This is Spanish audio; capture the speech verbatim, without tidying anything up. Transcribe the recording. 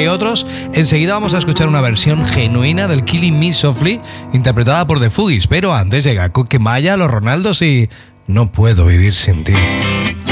y otros. Enseguida vamos a escuchar una versión genuina del Killing Me Softly, interpretada por The Fugees. Pero antes llega Coque Maya, Los Ronaldos y No Puedo Vivir Sin Ti.